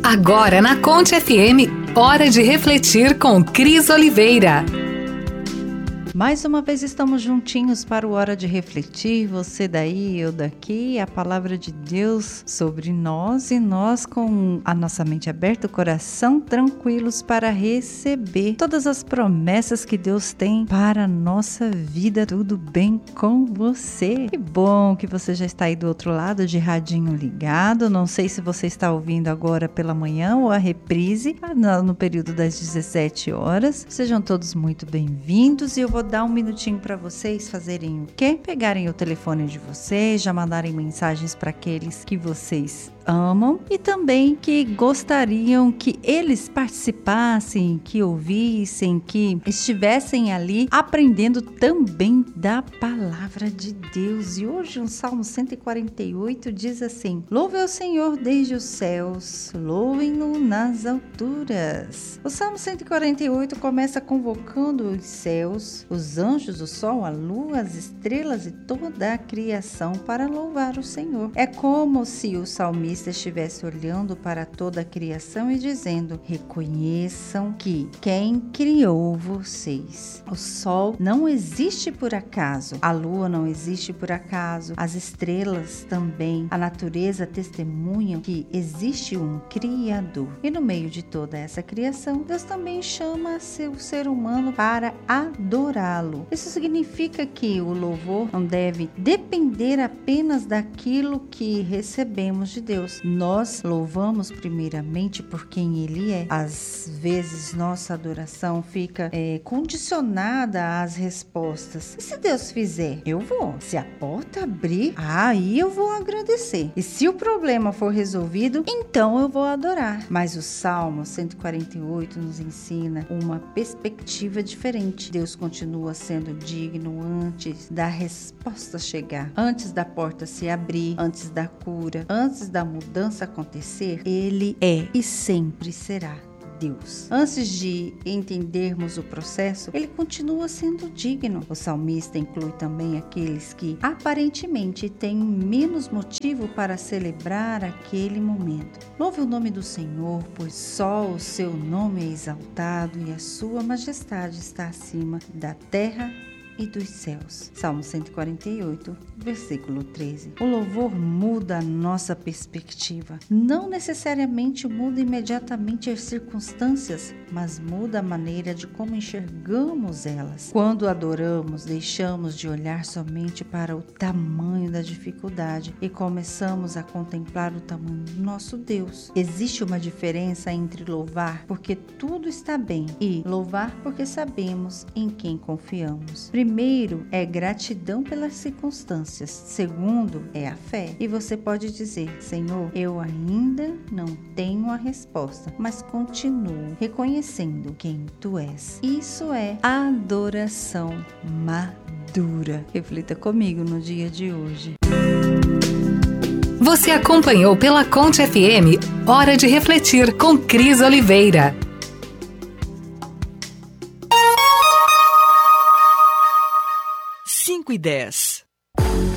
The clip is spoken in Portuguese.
Agora na Conte FM, hora de refletir com Cris Oliveira. Mais uma vez estamos juntinhos para o Hora de Refletir, você daí, eu daqui, a palavra de Deus sobre nós e nós com a nossa mente aberta, o coração tranquilos para receber todas as promessas que Deus tem para a nossa vida. Tudo bem com você? Que bom que você já está aí do outro lado de radinho ligado. Não sei se você está ouvindo agora pela manhã ou a reprise no período das 17 horas. Sejam todos muito bem-vindos e eu vou dar um minutinho para vocês fazerem o quê? Pegarem o telefone de vocês, já mandarem mensagens para aqueles que vocês amam e também que gostariam que eles participassem, que ouvissem, que estivessem ali aprendendo também da palavra de Deus. E hoje o Salmo 148 diz assim: louve ao Senhor desde os céus, louvem-no nas alturas. O Salmo 148 começa convocando os céus, os anjos, o sol, a lua, as estrelas e toda a criação para louvar o Senhor. É como se o salmista estivesse olhando para toda a criação e dizendo: reconheçam que quem criou vocês. O sol não existe por acaso, a lua não existe por acaso, as estrelas também, a natureza testemunham que existe um Criador. E no meio de toda essa criação, Deus também chama o ser humano para adorá-lo. Isso significa que o louvor não deve depender apenas daquilo que recebemos de Deus. Nós louvamos primeiramente por quem Ele é. Às vezes nossa adoração fica condicionada às respostas. E se Deus fizer, eu vou. Se a porta abrir, aí eu vou agradecer. E se o problema for resolvido, então eu vou adorar. Mas o Salmo 148 nos ensina uma perspectiva diferente. Deus continua sendo digno antes da resposta chegar, antes da porta se abrir, antes da cura, antes da mudança acontecer. Ele é e sempre será Deus. Antes de entendermos o processo, ele continua sendo digno. O salmista inclui também aqueles que aparentemente têm menos motivo para celebrar aquele momento. Louve o nome do Senhor, pois só o seu nome é exaltado e a sua majestade está acima da terra e dos céus. Salmo 148, versículo 13. O louvor muda a nossa perspectiva. Não necessariamente muda imediatamente as circunstâncias, mas muda a maneira de como enxergamos elas. Quando adoramos, deixamos de olhar somente para o tamanho da dificuldade e começamos a contemplar o tamanho do nosso Deus. Existe uma diferença entre louvar porque tudo está bem e louvar porque sabemos em quem confiamos. Primeiro é gratidão pelas circunstâncias. Segundo é a fé. E você pode dizer: Senhor, eu ainda não tenho a resposta, mas continuo reconhecendo quem Tu és. Isso é adoração madura. Reflita comigo no dia de hoje. Você acompanhou pela Conte FM, Hora de Refletir com Cris Oliveira. 5:10.